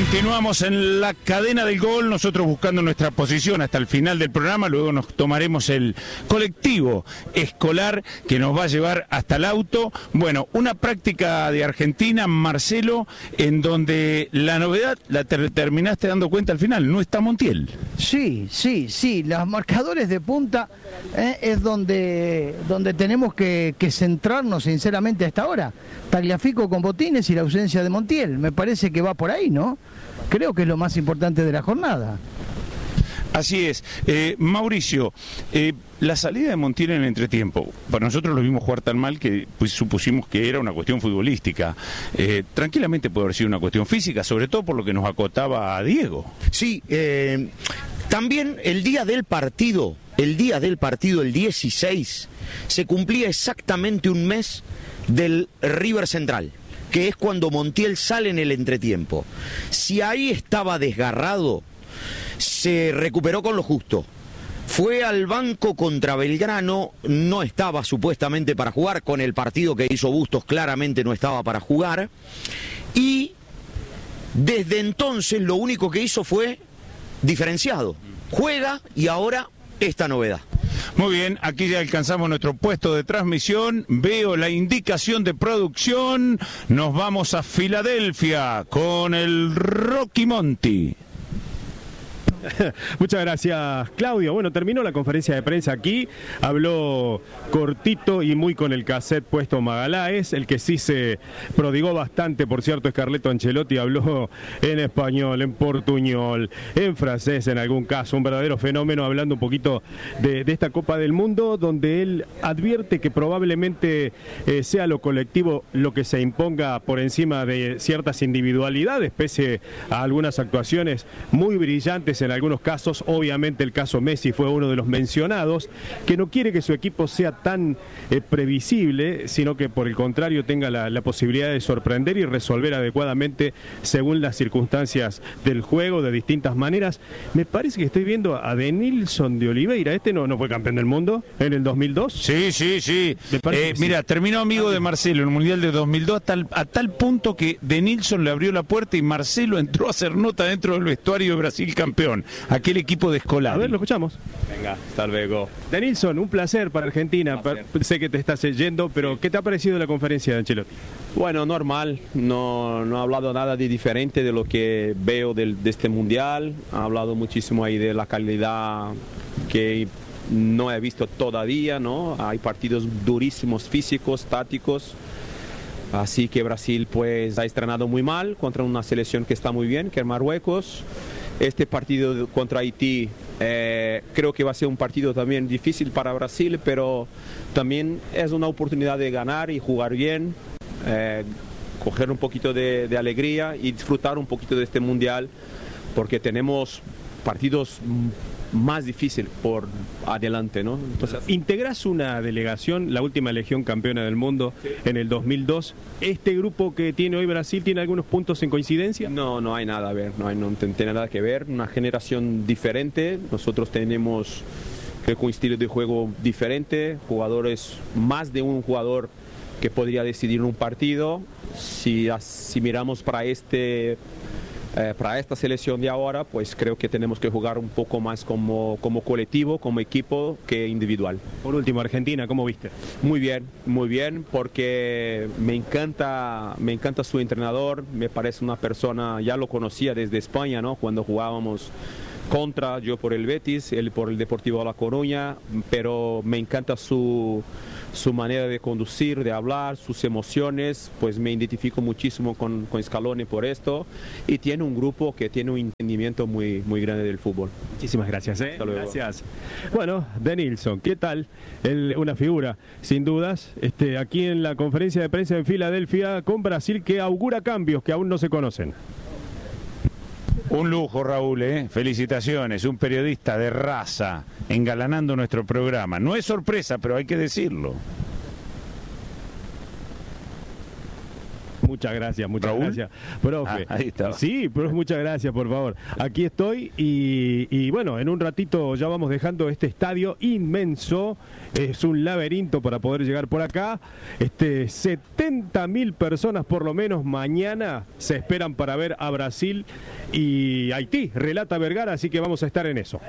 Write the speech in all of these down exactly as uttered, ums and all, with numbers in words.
Continuamos en la cadena del gol, nosotros buscando nuestra posición hasta el final del programa, luego nos tomaremos el colectivo escolar que nos va a llevar hasta el auto. Bueno, una práctica de Argentina, Marcelo, en donde la novedad la ter terminaste dando cuenta al final, no está Montiel. Sí, sí, sí, los marcadores de punta eh, es donde, donde tenemos que, que centrarnos sinceramente hasta ahora. Tagliafico con Botines y la ausencia de Montiel, me parece que va por ahí, ¿no? Creo que es lo más importante de la jornada. Así es. Eh, Mauricio, eh, la salida de Montiel en el entretiempo, para nosotros lo vimos jugar tan mal que pues, supusimos que era una cuestión futbolística. Eh, tranquilamente puede haber sido una cuestión física, sobre todo por lo que nos acotaba a Diego. Sí, eh, también el día del partido, el día del partido, el dieciséis, se cumplía exactamente un mes del River Central, que es cuando Montiel sale en el entretiempo. Si ahí estaba desgarrado, se recuperó con lo justo. Fue al banco contra Belgrano, no estaba supuestamente para jugar, con el partido que hizo Bustos claramente no estaba para jugar, y desde entonces lo único que hizo fue diferenciado. Juega y ahora esta novedad. Muy bien, aquí ya alcanzamos nuestro puesto de transmisión, veo la indicación de producción, nos vamos a Filadelfia con el Rocky Monti. Muchas gracias, Claudio. Bueno, terminó la conferencia de prensa aquí, habló cortito y muy con el cassette puesto Magaláes, el que sí se prodigó bastante, por cierto, es Carleto Ancelotti, habló en español, en portuñol, en francés en algún caso, un verdadero fenómeno, hablando un poquito de, de esta Copa del Mundo, donde él advierte que probablemente eh, sea lo colectivo lo que se imponga por encima de ciertas individualidades, pese a algunas actuaciones muy brillantes en En algunos casos. Obviamente el caso Messi fue uno de los mencionados, que no quiere que su equipo sea tan eh, previsible, sino que por el contrario tenga la, la posibilidad de sorprender y resolver adecuadamente según las circunstancias del juego de distintas maneras. Me parece que estoy viendo a Denilson de Oliveira. Este no, no fue campeón del mundo en el dos mil dos. Sí, sí, sí. Eh, sí. Mira, terminó amigo de Marcelo en el Mundial de dos mil dos a tal, a tal punto que Denilson le abrió la puerta y Marcelo entró a hacer nota dentro del vestuario de Brasil campeón. Aquel equipo de Scolari. A ver, lo escuchamos. Venga, hasta luego. Denilson, un placer para Argentina. Placer. Sé que te estás yendo, pero ¿qué te ha parecido la conferencia de Ancelotti? Bueno, normal. No, no ha hablado nada de diferente de lo que veo del, de este mundial. Ha hablado muchísimo ahí de la calidad que no he visto todavía, ¿no? Hay partidos durísimos, físicos, tácticos. Así que Brasil pues ha estrenado muy mal contra una selección que está muy bien, que es Marruecos. Este partido contra Haití eh, creo que va a ser un partido también difícil para Brasil, pero también es una oportunidad de ganar y jugar bien, eh, coger un poquito de, de alegría y disfrutar un poquito de este mundial, porque tenemos partidos más difícil por adelante, ¿no? Entonces, integras una delegación, la última legión campeona del mundo, sí, en el dos mil dos. ¿Este grupo que tiene hoy Brasil tiene algunos puntos en coincidencia? No, no hay nada a ver, no, hay, no tiene nada que ver. Una generación diferente, nosotros tenemos, creo que un estilo de juego diferente, jugadores, más de un jugador que podría decidir un partido. Si, si miramos para este... Eh, para esta selección de ahora, pues creo que tenemos que jugar un poco más como, como colectivo, como equipo, que individual. Por último, Argentina, ¿cómo viste? Muy bien, muy bien, porque me encanta, me encanta su entrenador, me parece una persona, ya lo conocía desde España, ¿no? Cuando jugábamos contra, yo por el Betis, él por el Deportivo La Coruña, pero me encanta su... su manera de conducir, de hablar, sus emociones, pues me identifico muchísimo con, con Scaloni por esto, y tiene un grupo que tiene un entendimiento muy, muy grande del fútbol. Muchísimas gracias, ¿eh? Gracias. Bueno, Denilson, ¿qué tal? Él, una figura, sin dudas, este, aquí en la conferencia de prensa en Filadelfia con Brasil, que augura cambios que aún no se conocen. Un lujo, Raúl, ¿eh? Felicitaciones, un periodista de raza, engalanando nuestro programa. No es sorpresa, pero hay que decirlo. Muchas gracias, muchas ¿Raúl? gracias, profe. Ah, ahí está. Sí, pero muchas gracias, por favor. Aquí estoy y, y bueno, en un ratito ya vamos dejando este estadio inmenso. Es un laberinto para poder llegar por acá. Este, setenta mil personas por lo menos mañana se esperan para ver a Brasil y Haití. Relata Vergara, así que vamos a estar en eso.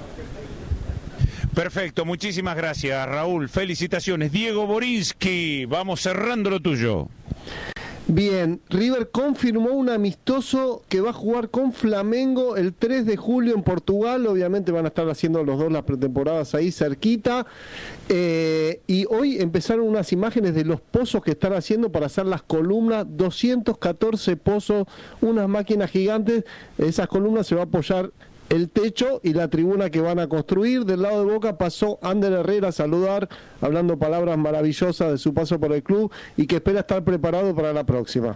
Perfecto, muchísimas gracias, Raúl. Felicitaciones. Diego Borinsky, vamos cerrando lo tuyo. Bien, River confirmó un amistoso que va a jugar con Flamengo el tres de julio en Portugal. Obviamente van a estar haciendo los dos las pretemporadas ahí cerquita. Eh, y hoy empezaron unas imágenes de los pozos que están haciendo para hacer las columnas. doscientos catorce pozos, unas máquinas gigantes. Esas columnas se va a apoyar el techo y la tribuna que van a construir. Del lado de Boca pasó Ander Herrera a saludar, hablando palabras maravillosas de su paso por el club y que espera estar preparado para la próxima.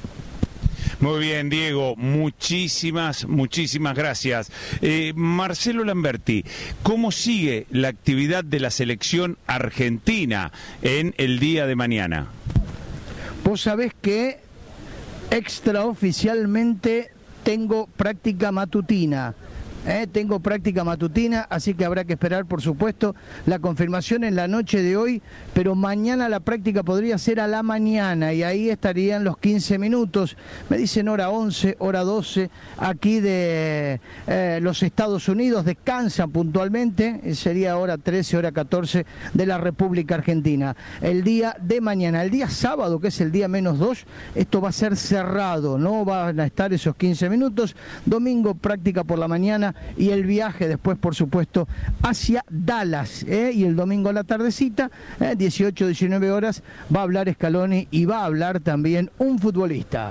Muy bien, Diego, muchísimas, muchísimas gracias. Eh, Marcelo Lamberti, ¿cómo sigue la actividad de la selección argentina en el día de mañana? Vos sabés que extraoficialmente tengo práctica matutina. Eh, tengo práctica matutina, así que habrá que esperar, por supuesto, la confirmación en la noche de hoy, pero mañana la práctica podría ser a la mañana y ahí estarían los quince minutos. Me dicen hora once, hora doce, aquí de eh, los Estados Unidos, descansan puntualmente, eh, sería hora trece, hora catorce de la República Argentina. El día de mañana, el día sábado, que es el día menos dos, esto va a ser cerrado, no van a estar esos quince minutos. Domingo práctica por la mañana y el viaje después, por supuesto, hacia Dallas, ¿eh? Y el domingo a la tardecita, ¿eh? dieciocho, diecinueve horas, va a hablar Scaloni y va a hablar también un futbolista.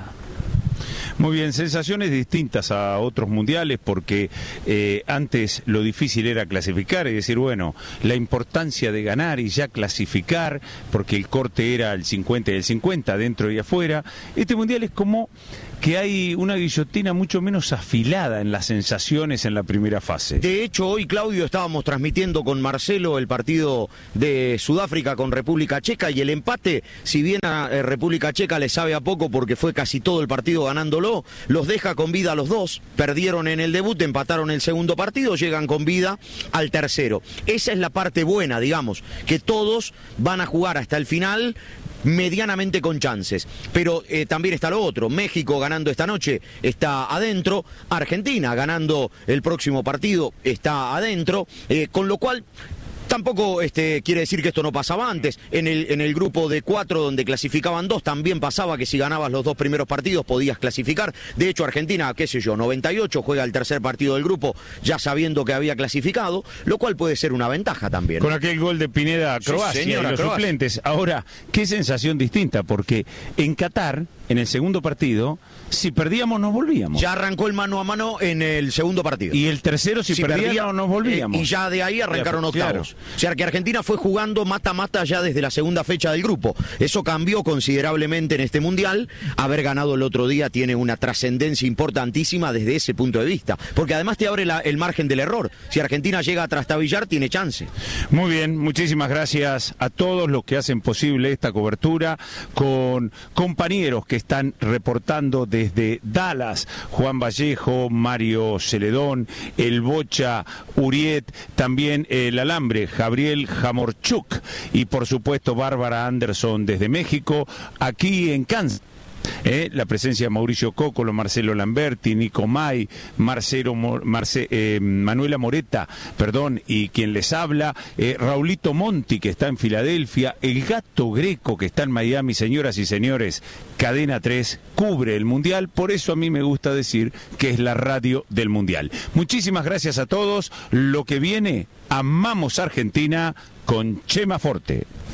Muy bien, sensaciones distintas a otros mundiales porque eh, antes lo difícil era clasificar y decir, bueno, la importancia de ganar y ya clasificar, porque el corte era el cincuenta y el cincuenta, dentro y afuera. Este mundial es como que hay una guillotina mucho menos afilada en las sensaciones en la primera fase. De hecho, hoy, Claudio, estábamos transmitiendo con Marcelo el partido de Sudáfrica con República Checa y el empate, si bien a eh, República Checa le sabe a poco porque fue casi todo el partido ganándolo, los deja con vida a los dos. Perdieron en el debut, empataron el segundo partido, llegan con vida al tercero. Esa es la parte buena, digamos, que todos van a jugar hasta el final medianamente con chances, pero eh, también está lo otro. México ganando esta noche está adentro, Argentina ganando el próximo partido está adentro, eh, con lo cual tampoco este, quiere decir que esto no pasaba antes. En el, en el grupo de cuatro donde clasificaban dos también pasaba que si ganabas los dos primeros partidos podías clasificar. De hecho, Argentina, qué sé yo, noventa y ocho, juega el tercer partido del grupo ya sabiendo que había clasificado, lo cual puede ser una ventaja también. Con aquel gol de Pineda a Croacia, sí, señora, y los Croacia. Suplentes. Ahora, qué sensación distinta, porque en Qatar, en el segundo partido, si perdíamos nos volvíamos. Ya arrancó el mano a mano en el segundo partido. Y el tercero, si, si perdíamos perdía, nos volvíamos. Eh, y ya de ahí arrancaron ya, octavos. Claro. O sea que Argentina fue jugando mata-mata ya desde la segunda fecha del grupo. Eso cambió considerablemente en este Mundial. Haber ganado el otro día tiene una trascendencia importantísima desde ese punto de vista. Porque además te abre la, el margen del error. Si Argentina llega a trastabillar, tiene chance. Muy bien, muchísimas gracias a todos los que hacen posible esta cobertura, con compañeros que están reportando desde Dallas, Juan Vallejo, Mario Celedón, el Bocha Uriet, también el Alambre, Gabriel Jamorchuk y por supuesto Bárbara Anderson desde México, aquí en Kansas. Eh, la presencia de Mauricio Cócolo, Marcelo Lamberti, Nico May, Marcelo, Marce, eh, Manuela Moreta, perdón, y quien les habla, eh, Raulito Monti, que está en Filadelfia, el Gato Greco, que está en Miami. Señoras y señores, Cadena tres cubre el Mundial, por eso a mí me gusta decir que es la radio del Mundial. Muchísimas gracias a todos. Lo que viene, amamos Argentina con Chema Forte.